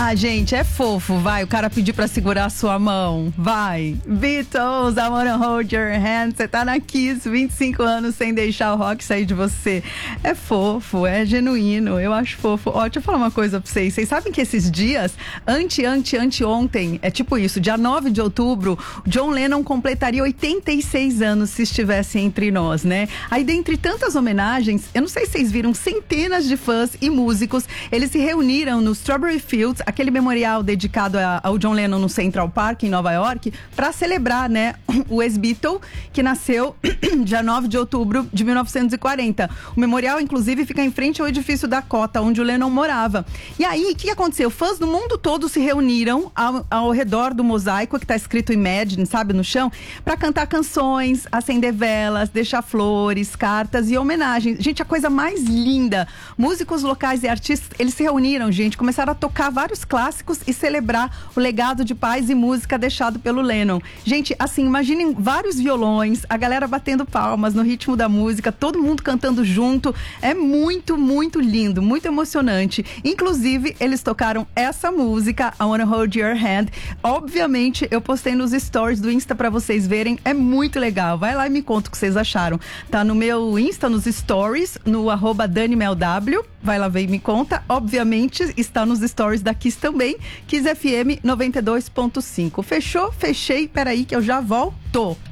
Ah, gente, é fofo, vai. O cara pedir pra segurar a sua mão. Vai. Beatles, I wanna hold your hand. Você tá na Kiss, 25 anos sem deixar o rock sair de você. É fofo, é genuíno. Eu acho fofo. Ó, deixa eu falar uma coisa pra vocês. Vocês sabem que esses dias, anteontem, é tipo isso, dia 9 de outubro, John Lennon completaria 86 anos se estivesse entre nós, né? Aí, dentre tantas homenagens, eu não sei se vocês viram, centenas de fãs e músicos, eles se reuniram no Strawberry Fields, aquele memorial dedicado ao John Lennon no Central Park, em Nova York, para celebrar, né, o ex-Beatle, que nasceu dia 9 de outubro de 1940. O memorial, inclusive, fica em frente ao edifício Dakota, onde o Lennon morava. E aí, o que aconteceu? Fãs do mundo todo se reuniram ao redor do mosaico que está escrito Imagine, sabe, no chão, para cantar canções, acender velas, deixar flores, cartas e homenagens. Gente, a coisa mais linda. Músicos locais e artistas, eles se reuniram, gente, começaram a tocar vários clássicos e celebrar o legado de paz e música deixado pelo Lennon. Gente, assim, imaginem vários violões, a galera batendo palmas no ritmo da música, todo mundo cantando junto. É muito, muito lindo, muito emocionante. Inclusive, eles tocaram essa música, I Wanna Hold Your Hand. Obviamente, eu postei nos stories do Insta pra vocês verem, é muito legal. Vai lá e me conta o que vocês acharam. Tá no meu Insta, nos stories, no @DaniMelW. Vai lá ver e me conta. Obviamente, está nos stories da Kiss também, Kiss FM 92.5. Fechou? Fechei. Peraí que eu já volto.